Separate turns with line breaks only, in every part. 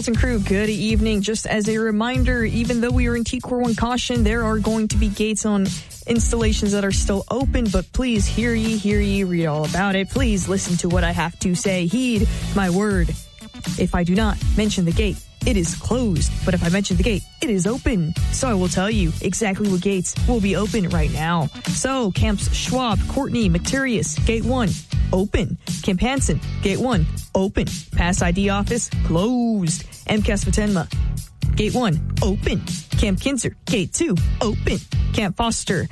Skeleton Crew, good evening. Just as a reminder, even though we are in TCOR 1 caution, there are going to be gates on installations that are still open, but please hear ye, read all about it. Please listen to what I have to say. Heed my word. If I do not mention the gate, it is closed. But if I mention the gate, it is open. So I will tell you exactly what gates will be open right now. So Camps Schwab, Courtney, Materius, Gate 1, open. Camp Hansen, Gate 1, open. Pass ID office, closed. MCAS Vatenma, Gate 1, open. Camp Kinzer, Gate 2, open. Camp Foster.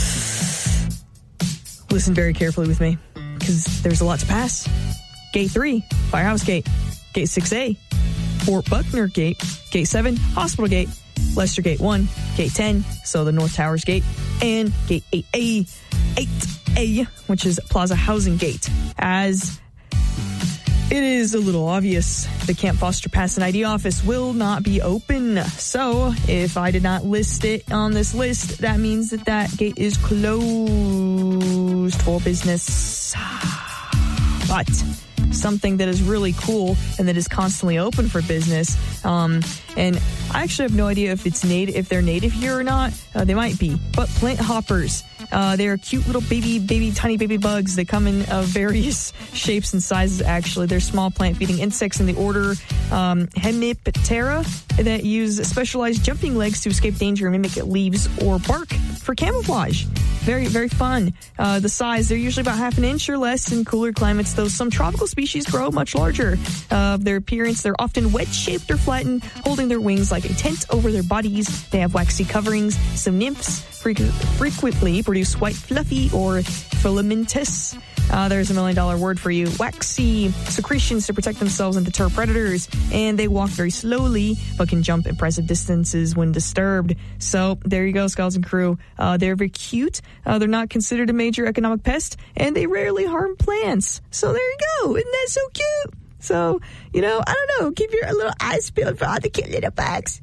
Listen very carefully with me, because there's a lot to pass. Gate 3, Firehouse Gate. Gate 6A, Fort Buckner Gate. Gate 7, Hospital Gate. Leicester Gate 1, Gate 10, so the North Towers Gate, and Gate 8A, which is Plaza Housing Gate. As it is a little obvious, the Camp Foster Pass and ID office will not be open. So if I did not list it on this list, that means that gate is closed for business. But something that is really cool and that is constantly open for business. And I actually have no idea if they're native here or not. They might be. But plant hoppers. They're cute little tiny baby bugs. They come in various shapes and sizes, actually. They're small plant-feeding insects in the order Hemiptera that use specialized jumping legs to escape danger and mimic leaves or bark for camouflage. Very, very fun. The size, they're usually about half an inch or less in cooler climates, though some tropical species grow much larger. Their appearance, they're often wedge-shaped or flattened, holding their wings like a tent over their bodies. They have waxy coverings. Some nymphs frequently produce white fluffy or filamentous. There's $1 million word for you. Waxy secretions to protect themselves and deter predators. And they walk very slowly, but can jump impressive distances when disturbed. So there you go, Skeleton Crew. They're very cute. They're not considered a major economic pest, and they rarely harm plants. So there you go. Isn't that so cute? So, I don't know. Keep your little eyes peeled for all the cute little bugs.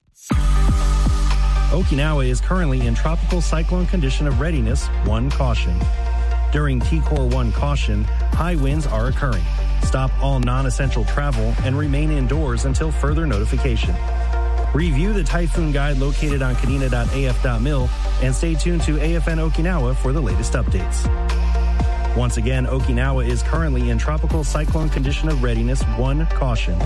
Okinawa is currently in tropical cyclone condition of readiness 1 caution. During TCOR 1 caution, high winds are occurring. Stop all non-essential travel and remain indoors until further notification. Review the typhoon guide located on kadena.af.mil and stay tuned to AFN Okinawa for the latest updates. Once again, Okinawa is currently in tropical cyclone condition of readiness 1 caution.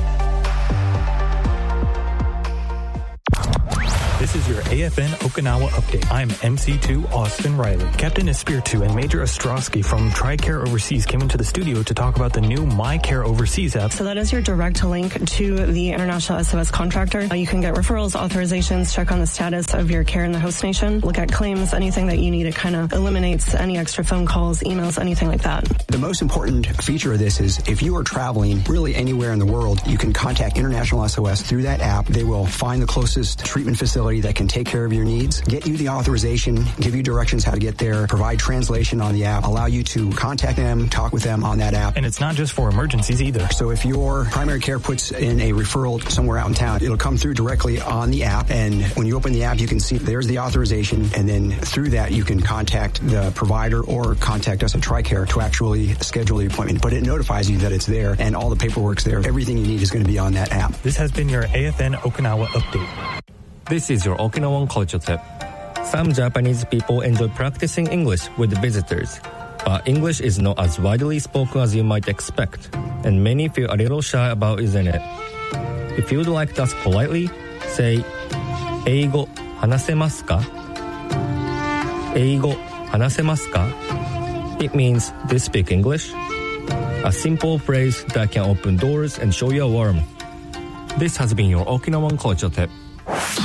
This is your AFN Okinawa update. I'm MC2 Austin Riley. Captain Espiritu and Major Ostrowski from TRICARE Overseas came into the studio to talk about the new MyCare Overseas app.
So that is your direct link to the International SOS contractor. You can get referrals, authorizations, check on the status of your care in the host nation, look at claims, anything that you need. It kind of eliminates any extra phone calls, emails, anything like that.
The most important feature of this is if you are traveling really anywhere in the world, you can contact International SOS through that app. They will find the closest treatment facility that can take care of your needs, get you the authorization, give you directions how to get there, provide translation on the app, allow you to contact them, talk with them on that app.
And it's not just for emergencies either.
So if your primary care puts in a referral somewhere out in town, it'll come through directly on the app. And when you open the app, you can see there's the authorization. And then through that, you can contact the provider or contact us at TRICARE to actually schedule the appointment. But it notifies you that it's there and all the paperwork's there. Everything you need is going to be on that app.
This has been your AFN Okinawa update.
This is your Okinawan culture tip. Some Japanese people enjoy practicing English with visitors, but English is not as widely spoken as you might expect, and many feel a little shy about using it. If you would like to ask politely, say, 英語話せますか? 英語話せますか? It means, do you speak English? A simple phrase that can open doors and show you a warmth. This has been your Okinawan culture tip.